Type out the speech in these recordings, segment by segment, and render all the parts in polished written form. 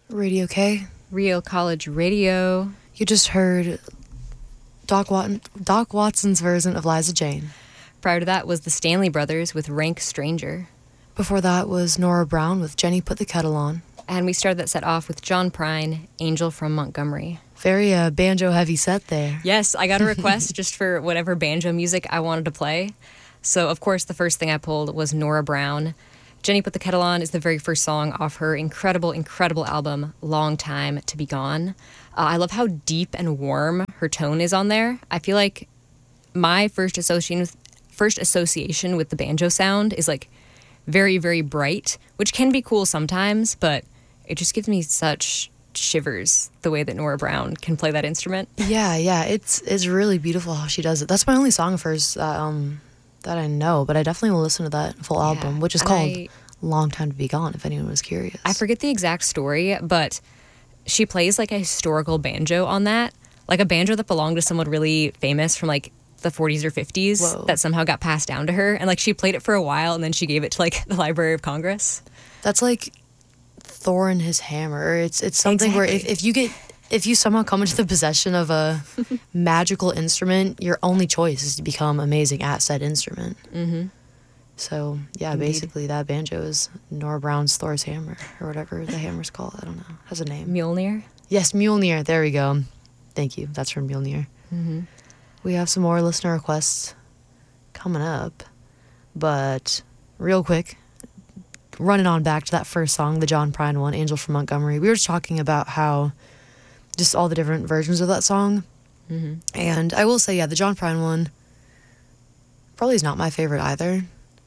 Radio K. Rio College Radio. You just heard Doc Watson's version of Liza Jane. Prior to that was the Stanley Brothers with Rank Stranger. Before that was Nora Brown with Jenny Put the Kettle On. And we started that set off with John Prine, Angel from Montgomery. Very banjo-heavy set there. Yes, I got a request just for whatever banjo music I wanted to play. So, of course, the first thing I pulled was Nora Brown. Jenny Put the Kettle On is the very first song off her incredible, incredible album, Long Time to Be Gone. I love how deep and warm her tone is on there. I feel like my first association with the banjo sound is like very, very bright, which can be cool sometimes, but it just gives me such shivers the way that Nora Brown can play that instrument. Yeah, it's really beautiful how she does it. That's my only song of hers that I know, but I definitely will listen to that full album, which is called Long Time to Be Gone, if anyone was curious. I forget the exact story, but she plays like a historical banjo on that, like a banjo that belonged to someone really famous from like the 40s or 50s. Whoa. That somehow got passed down to her, and like she played it for a while and then she gave it to like the Library of Congress. That's like Thor and his hammer. It's something exactly. Where if you somehow come into the possession of a magical instrument, your only choice is to become amazing at said instrument. Mm-hmm. So yeah, indeed. Basically that banjo is Nora Brown's Thor's hammer, or whatever the hammer's called. I don't know. It has a name. Mjolnir? Yes, Mjolnir. There we go. Thank you. That's from Mjolnir. Mm-hmm. We have some more listener requests coming up, but real quick, running on back to that first song, the John Prine one, Angel from Montgomery. We were just talking about how just all the different versions of that song. Mm-hmm. And I will say, yeah, the John Prine one probably is not my favorite either.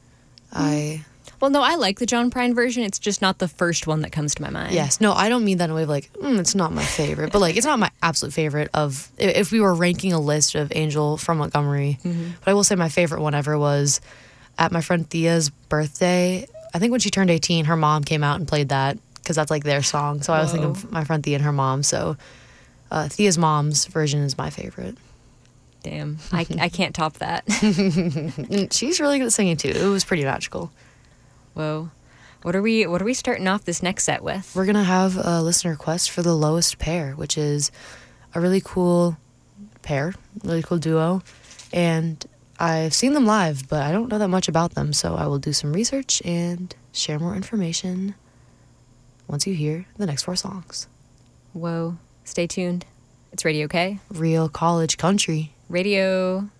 Well, no, I like the John Prine version. It's just not the first one that comes to my mind. Yes. No, I don't mean that in a way of like, it's not my favorite. But like, it's not my absolute favorite of, if we were ranking a list of Angel from Montgomery. Mm-hmm. But I will say my favorite one ever was at my friend Thea's birthday. I think when she turned 18, her mom came out and played that because that's like their song. So I was thinking of my friend Thea and her mom. So Thea's mom's version is my favorite. Damn. I can't top that. She's really good at singing too. It was pretty magical. Whoa. What are we starting off this next set with? We're going to have a listener request for The Lowest Pair, which is a really cool pair, really cool duo. And I've seen them live, but I don't know that much about them, so I will do some research and share more information once you hear the next 4 songs. Whoa. Stay tuned. It's Radio K. Real college country. Radio.